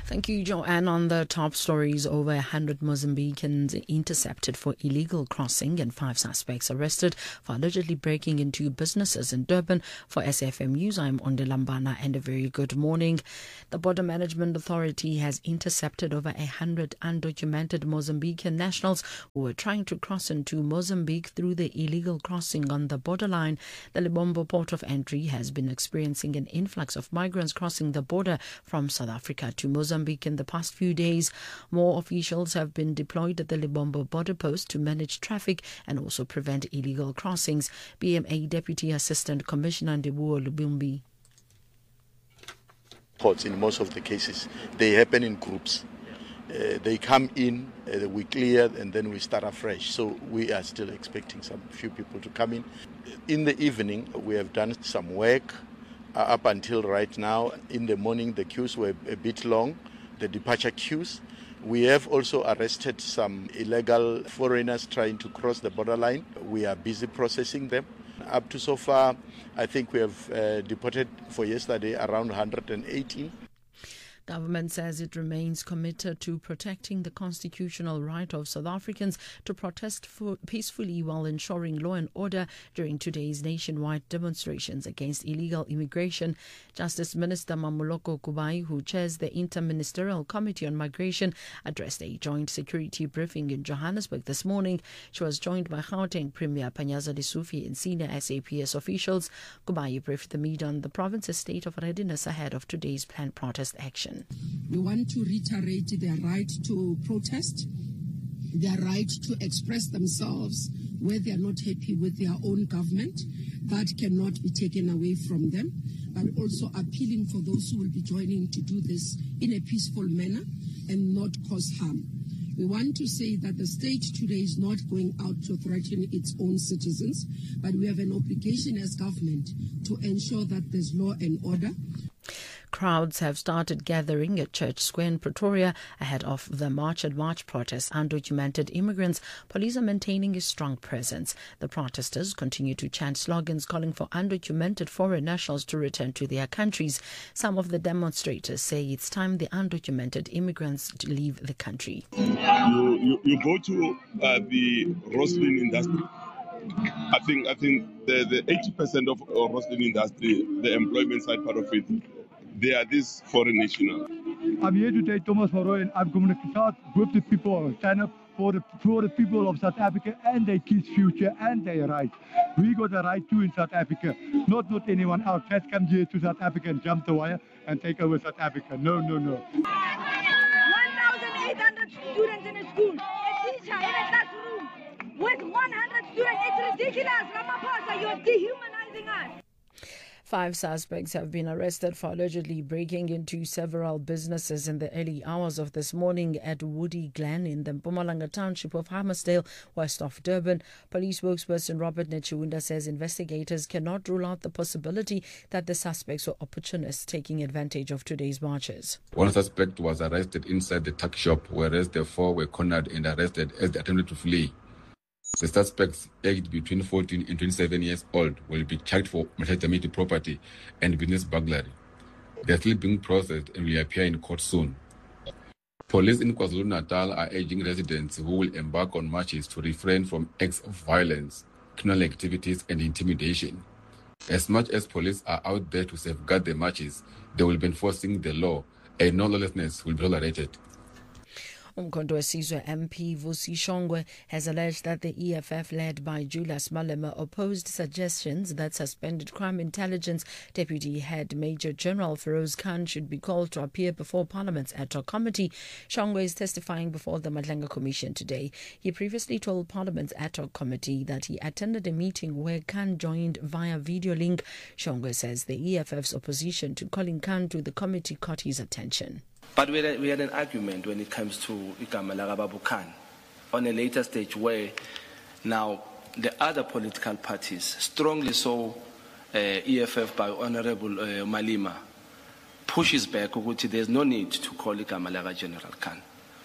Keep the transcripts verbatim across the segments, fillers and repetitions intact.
Thank you, Joanne. On the top stories, over one hundred Mozambicans intercepted for illegal crossing and five suspects arrested for allegedly breaking into businesses in Durban. For S F M News, I'm Onde Lambana, and a very good morning. The Border Management Authority has intercepted over one hundred undocumented Mozambican nationals who were trying to cross into Mozambique through the illegal crossing on the borderline. The Lebombo port of entry has been experiencing an influx of migrants crossing the border from South Africa to Mozambique in the past few days. More officials have been deployed at the Lebombo border post to manage traffic and also prevent illegal crossings. B M A Deputy Assistant Commissioner Ndebuo Lubumbi. In most of the cases, they happen in groups. Uh, they come in, uh, we clear, and then we start afresh. So we are still expecting some few people to come in. In the evening, we have done some work. Uh, up until right now, in the morning, the queues were a bit long, the departure queues. We have also arrested some illegal foreigners trying to cross the borderline. We are busy processing them. Up to so far, I think we have uh, deported for yesterday around one hundred eighty. Government says it remains committed to protecting the constitutional right of South Africans to protest for peacefully while ensuring law and order during today's nationwide demonstrations against illegal immigration. Justice Minister Mamoloko Kubai, who chairs the Interministerial Committee on Migration, addressed a joint security briefing in Johannesburg this morning. She was joined by Gauteng Premier Panyaza Lesufi and senior S A P S officials. Kubai briefed the media on the province's state of readiness ahead of today's planned protest action. We want to reiterate their right to protest, their right to express themselves where they are not happy with their own government. That cannot be taken away from them, but also appealing for those who will be joining to do this in a peaceful manner and not cause harm. We want to say that the state today is not going out to threaten its own citizens, but we have an obligation as government to ensure that there's law and order. Crowds have started gathering at Church Square in Pretoria ahead of the March and March protests. Undocumented immigrants, police are maintaining a strong presence. The protesters continue to chant slogans calling for undocumented foreign nationals to return to their countries. Some of the demonstrators say it's time the undocumented immigrants to leave the country. You, you, you go to uh, the roasting industry. I think I think the, the eighty percent of uh, roasting industry, the employment side part of it, they are these foreign nationals. I'm here today, Thomas Moreau, and I'm going to start with the people, stand up for the, for the people of South Africa and their kids' future and their rights. We got the right too in South Africa, not not anyone else. Let's come here to South Africa and jump the wire and take over South Africa. No, no, no. one thousand eight hundred students in a school, a teacher in a classroom with one hundred students. It's ridiculous, Ramaphosa, you're dehumanizing us. Five suspects have been arrested for allegedly breaking into several businesses in the early hours of this morning at Woody Glen in the Mpumalanga township of Hammersdale, west of Durban. Police spokesperson Robert Nechunda says investigators cannot rule out the possibility that the suspects were opportunists taking advantage of today's marches. One suspect was arrested inside the tuck shop, whereas the four were cornered and arrested as they attempted to flee. The suspects, aged between fourteen and twenty-seven years old, will be charged for malicious property and business burglary. They are still being processed and will appear in court soon. Police in KwaZulu-Natal are urging residents who will embark on marches to refrain from acts of violence, criminal activities and intimidation. As much as police are out there to safeguard the marches, they will be enforcing the law and no lawlessness will be tolerated. Umkhonto weSizwe M P Vusi Shongwe has alleged that the E F F led by Julius Malema opposed suggestions that Suspended Crime Intelligence Deputy Head Major General Feroz Khan should be called to appear before Parliament's ad hoc committee. Shongwe is testifying before the Madlenga Commission today. He previously told Parliament's ad hoc committee that he attended a meeting where Khan joined via video link. Shongwe says the E F F's opposition to calling Khan to the committee caught his attention. But we had, we had an argument when it comes to Igama Lagababu Khan on a later stage where now the other political parties strongly saw uh, E F F by Honorable uh, Malema pushes back, there's no need to call Igama Laga General Khan.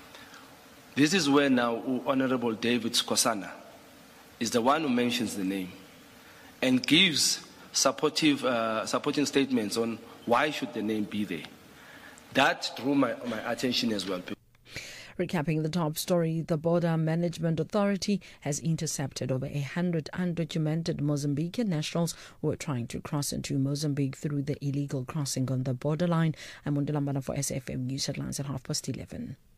This is where now Honorable David Skosana is the one who mentions the name and gives supportive, uh, supporting statements on why should the name be there. That drew my, my attention as well. Recapping the top story, the Border Management Authority has intercepted over a hundred undocumented Mozambican nationals who were trying to cross into Mozambique through the illegal crossing on the borderline. I'm Undilambana for S F M News Headlines at half past eleven.